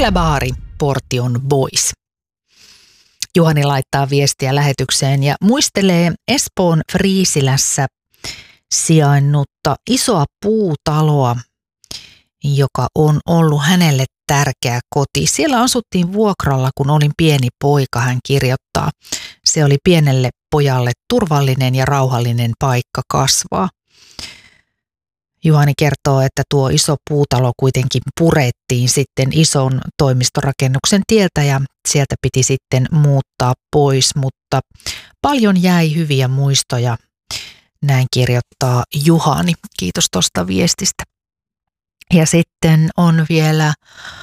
Kyläbaari, portti on boys. Juhani laittaa viestiä lähetykseen ja muistelee Espoon Friisilässä sijainnutta isoa puutaloa, joka on ollut hänelle tärkeä koti. Siellä asuttiin vuokralla, kun olin pieni poika, hän kirjoittaa. Se oli pienelle pojalle turvallinen ja rauhallinen paikka kasvaa. Juhani kertoo, että tuo iso puutalo kuitenkin purettiin sitten ison toimistorakennuksen tieltä ja sieltä piti sitten muuttaa pois, mutta paljon jäi hyviä muistoja. Näin kirjoittaa Juhani. Kiitos tuosta viestistä. Ja sitten on vielä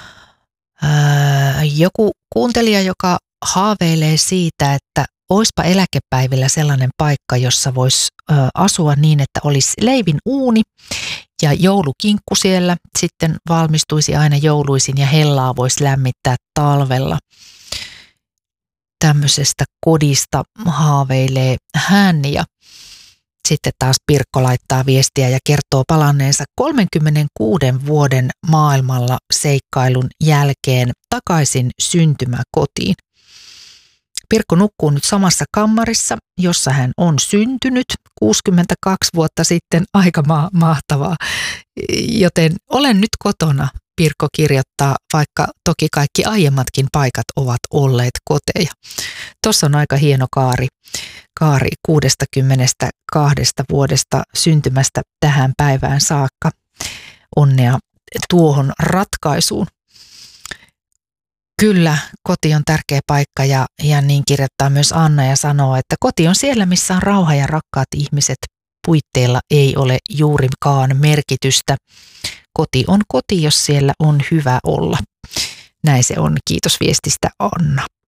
joku kuuntelija, joka haaveilee siitä, että oispa eläkepäivillä sellainen paikka, jossa voisi asua niin, että olisi leivin uuni ja joulukinkku siellä. Sitten valmistuisi aina jouluisin ja hellaa voisi lämmittää talvella. Tämmöisestä kodista haaveilee hän ja sitten taas Pirkko laittaa viestiä ja kertoo palanneensa 36 vuoden maailmalla seikkailun jälkeen takaisin syntymäkotiin. Pirkko nukkuu nyt samassa kammarissa, jossa hän on syntynyt 62 vuotta sitten, aika mahtavaa, joten olen nyt kotona, Pirkko kirjoittaa, vaikka toki kaikki aiemmatkin paikat ovat olleet koteja. Tuossa on aika hieno kaari 62 vuodesta syntymästä tähän päivään saakka. Onnea tuohon ratkaisuun. Kyllä, koti on tärkeä paikka ja niin kirjoittaa myös Anna ja sanoo, että koti on siellä, missä on rauha ja rakkaat ihmiset. Puitteilla ei ole juurikaan merkitystä. Koti on koti, jos siellä on hyvä olla. Näin se on. Kiitos viestistä, Anna.